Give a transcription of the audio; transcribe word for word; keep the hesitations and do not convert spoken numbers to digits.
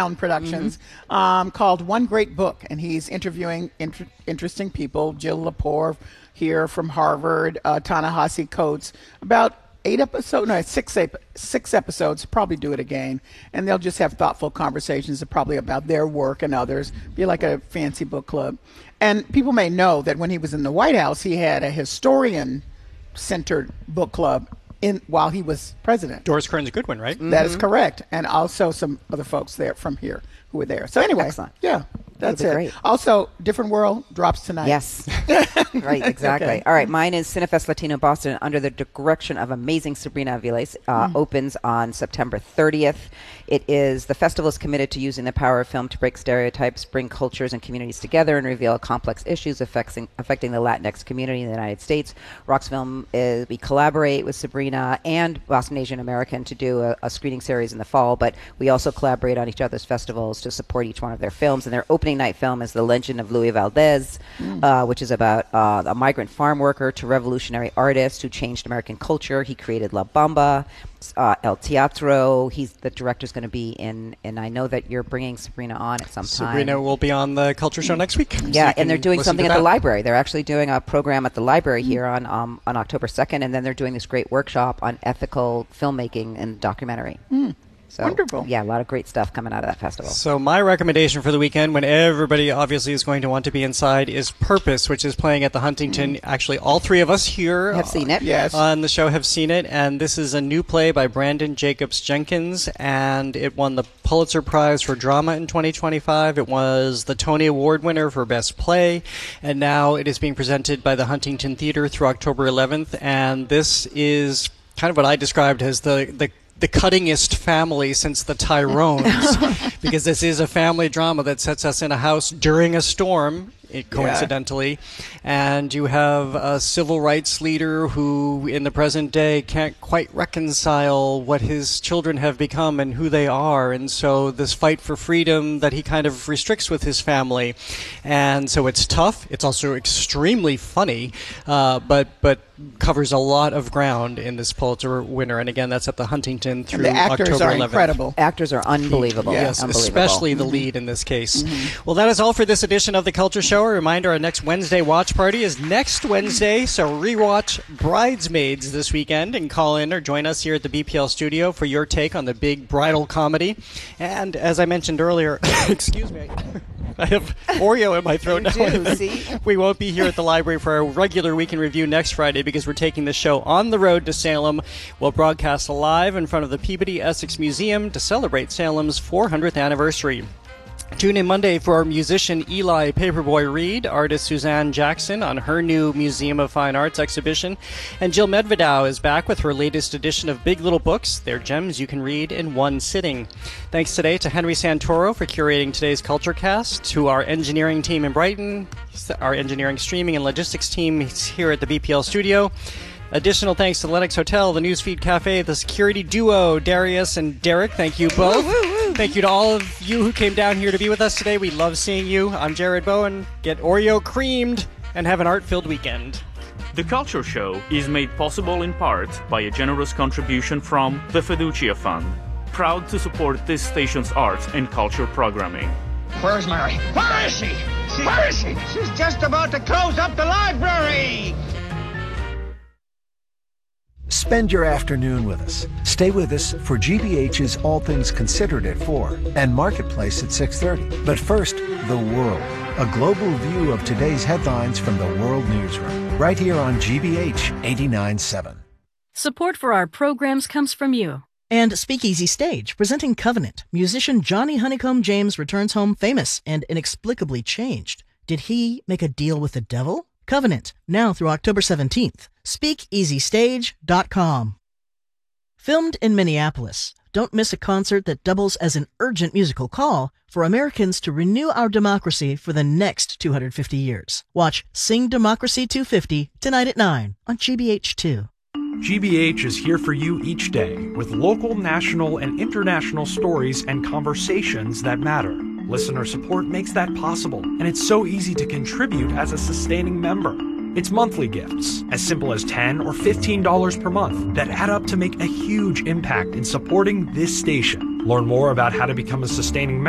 Sound Productions, mm-hmm. um, called One Great Book, and he's interviewing inter- interesting people. Jill Lepore here from Harvard, uh, Ta-Nehisi Coates, about eight episodes, no, six, eight, six episodes, probably do it again. And they'll just have thoughtful conversations probably about their work and others, be like a fancy book club. And people may know that when he was in the White House, he had a historian-centered book club in while he was president. Doris Kearns Goodwin, right? Mm-hmm. That is correct. And also some other folks there from here who were there. So anyway, excellent. Yeah. That's it. Great. Also, Different World drops tonight. Yes. Right, exactly. Okay. All right, mine is Cinefest Latino Boston under the direction of amazing Sabrina Aviles. Uh, mm. Opens on September thirtieth. It is, the festival is committed to using the power of film to break stereotypes, bring cultures and communities together, and reveal complex issues affecting, affecting the Latinx community in the United States. Rox Film, is, we collaborate with Sabrina and Boston Asian American to do a, a screening series in the fall, but we also collaborate on each other's festivals to support each one of their films. And their opening night film is The Legend of Louis Valdez, mm. uh, which is about uh, a migrant farm worker to revolutionary artist who changed American culture. He created La Bamba, uh, El Teatro. He's the director's going to be in, and I know that you're bringing Sabrina on at some time. Sabrina will be on the Culture Show next week. Yeah, so and they're doing something at that. the library. They're actually doing a program at the library mm. here on um, on October second, and then they're doing this great workshop on ethical filmmaking and documentary. Mm. So, wonderful. Yeah, a lot of great stuff coming out of that festival. So my recommendation for the weekend, when everybody obviously is going to want to be inside, is Purpose, which is playing at the Huntington. Mm-hmm. Actually, all three of us here have seen it. Yes. On the show have seen it. And this is a new play by Brandon Jacobs Jenkins. And it won the Pulitzer Prize for Drama in twenty twenty-five. It was the Tony Award winner for Best Play. And now it is being presented by the Huntington Theater through October eleventh. And this is kind of what I described as the, the the cuttingest family since the Tyrones, because this is a family drama that sets us in a house during a storm, it, coincidentally, yeah. And you have a civil rights leader who in the present day can't quite reconcile what his children have become and who they are, and so this fight for freedom that he kind of restricts with his family. And so it's tough, it's also extremely funny, uh, but but covers a lot of ground in this Pulitzer winner. And again, that's at the Huntington through and the actors October are eleventh. Incredible. Actors are unbelievable. Yes, unbelievable. Especially the mm-hmm. lead in this case. Mm-hmm. Well, that is all for this edition of The Culture Show. A reminder, our next Wednesday watch party is next Wednesday, so rewatch Bridesmaids this weekend and call in or join us here at the B P L studio for your take on the big bridal comedy. And as I mentioned earlier, excuse me, I have Oreo in my throat you now. Do, see? We won't be here at the library for our regular Week in Review next Friday because we're taking the show on the road to Salem. We'll broadcast live in front of the Peabody Essex Museum to celebrate Salem's four hundredth anniversary. Tune in Monday for our musician Eli Paperboy Reed, artist Suzanne Jackson on her new Museum of Fine Arts exhibition, and Jill Medvedow is back with her latest edition of Big Little Books. They're gems you can read in one sitting. Thanks today to Henry Santoro for curating today's CultureCast, to our engineering team in Brighton, our engineering, streaming, and logistics team here at the B P L studio. Additional thanks to Lennox Hotel, the Newsfeed Cafe, the security duo, Darius and Derek. Thank you both. Woo, woo, woo. Thank you to all of you who came down here to be with us today. We love seeing you. I'm Jared Bowen. Get Oreo creamed and have an art-filled weekend. The Culture Show is made possible in part by a generous contribution from the Fiducia Fund, proud to support this station's arts and culture programming. Where's Mary? Where is she? she? Where is she? She's just about to close up the library! Spend your afternoon with us. Stay with us for G B H's All Things Considered at four and Marketplace at six thirty. But first, The World, a global view of today's headlines from the World Newsroom, right here on G B H eighty-nine point seven. Support for our programs comes from you. And Speakeasy Stage, presenting Covenant. Musician Johnny Honeycomb James returns home famous and inexplicably changed. Did he make a deal with the devil? Covenant, now through October seventeenth. speakeasy stage dot com. Filmed in Minneapolis, don't miss a concert that doubles as an urgent musical call for Americans to renew our democracy for the next two hundred fifty years. Watch Sing Democracy two fifty tonight at nine on G B H two. G B H is here for you each day with local, national, and international stories and conversations that matter. Listener support makes that possible, and it's so easy to contribute as a sustaining member. It's monthly gifts, as simple as ten dollars or fifteen dollars per month, that add up to make a huge impact in supporting this station. Learn more about how to become a sustaining member